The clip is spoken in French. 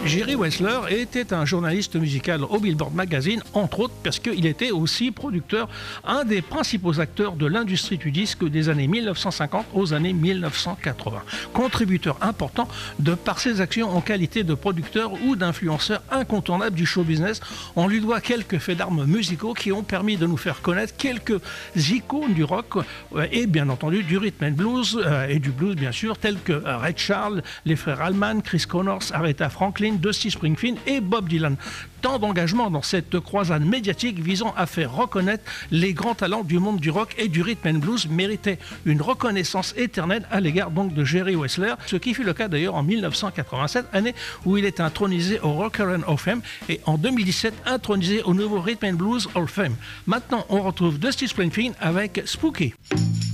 Jerry Wessler était un journaliste musical au Billboard Magazine, entre autres parce qu'il était aussi producteur, un des principaux acteurs de l'industrie du disque des années 1950 aux années 1980. Contributeur important de par ses actions en qualité de producteur ou d'influenceur incontournable du show business, on lui doit quelques faits d'armes musicaux qui ont permis de nous faire connaître quelques icônes du rock et bien entendu du rhythm and blues et du blues bien sûr, tels que Ray Charles, les frères Allman, Chris Connors, Aretha Franklin, Dusty Springfield et Bob Dylan. Tant d'engagement dans cette croisade médiatique visant à faire reconnaître les grands talents du monde du rock et du rhythm and blues méritait une reconnaissance éternelle à l'égard donc de Jerry Wessler, ce qui fut le cas d'ailleurs en 1987, année où il est intronisé au Rock Hall of Fame et en 2017 intronisé au nouveau Rhythm and Blues Hall of Fame. Maintenant, on retrouve Dusty Springfield avec Spooky.